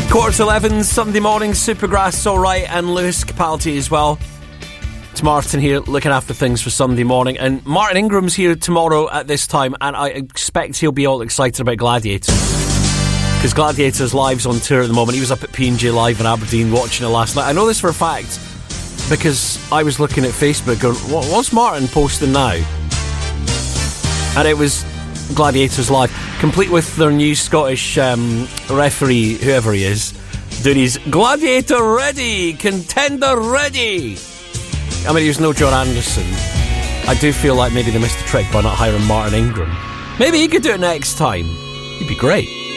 11, Sunday morning, Supergrass, alright, and Lewis Capaldi as well. It's Martin here, looking after things for Sunday morning, and Martin Ingram's here tomorrow at this time, and I expect he'll be all excited about Gladiator, because Gladiator's live's on tour at the moment. He was up at P&J Live in Aberdeen watching it last night. I know this for a fact, because I was looking at Facebook going, what's Martin posting now? And it was Gladiators live, complete with their new Scottish referee, whoever he is, doing his Gladiator ready, contender ready. I mean, he was no John Anderson. I do feel like maybe they missed the trick by not hiring Martin Ingram. Maybe he could do it next time. He'd be great.